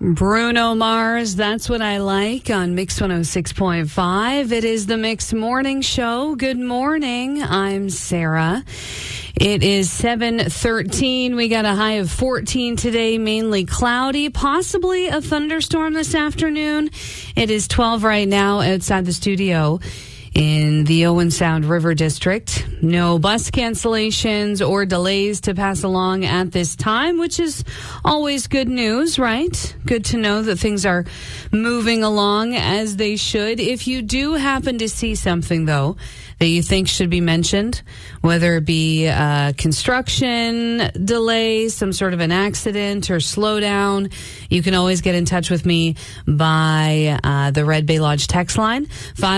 Bruno Mars, That's What I Like on Mix 106.5. It is the Mix Morning Show. Good morning. I'm Sarah. It is 7:13. We got a high of 14 today, mainly cloudy, possibly a thunderstorm this afternoon. It is 12 right now outside the studio in the Owen Sound River District. No bus cancellations or delays to pass along at this time, which is always good news, right? Good to know that things are moving along as they should. If you do happen to see something, though, that you think should be mentioned, whether it be construction delay, some sort of an accident or slowdown, you can always get in touch with me by the Red Bay Lodge text line,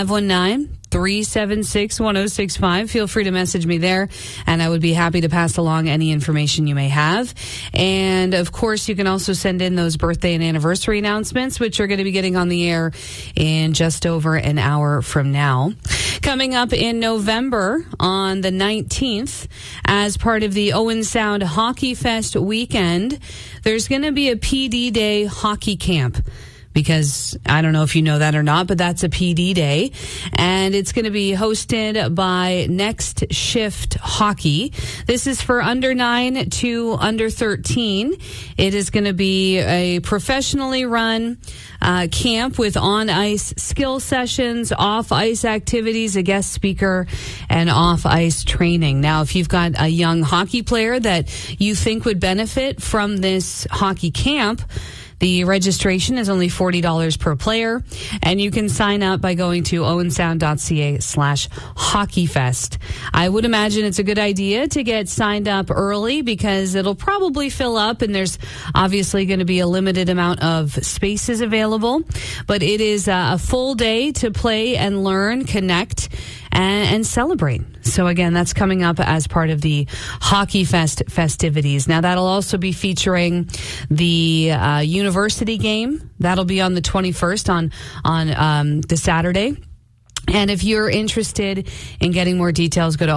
519-376-1065. Feel free to message me there, and I would be happy to pass along any information you may have. And, of course, you can also send in those birthday and anniversary announcements, which are going to be getting on the air in just over an hour from now. Coming up in November on the 19th, as part of the Owen Sound Hockey Fest weekend, there's going to be a PD Day hockey camp. Because I don't know if you know that or not, but that's a PD day. And it's going to be hosted by Next Shift Hockey. This is for under 9 to under 13. It is going to be a professionally run camp with on-ice skill sessions, off-ice activities, a guest speaker, and off-ice training. Now, if you've got a young hockey player that you think would benefit from this hockey camp, the registration is only $40 per player, and you can sign up by going to owensound.ca/hockeyfest. I would imagine it's a good idea to get signed up early because it'll probably fill up, and there's obviously going to be a limited amount of spaces available. But it is a full day to play and learn, connect, and celebrate. So again, that's coming up as part of the Hockey Fest festivities. Now that'll also be featuring the university game. That'll be on the 21st on the Saturday. And if you're interested in getting more details, go to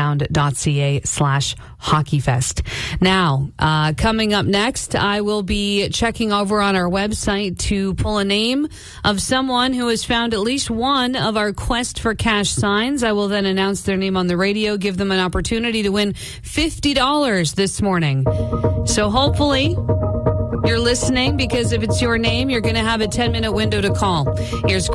owensound.ca/hockeyfest. Now, coming up next, I will be checking over on our website to pull a name of someone who has found at least one of our Quest for Cash signs. I will then announce their name on the radio, give them an opportunity to win $50 this morning. So hopefully you're listening, because if it's your name, you're going to have a 10-minute window to call. Here's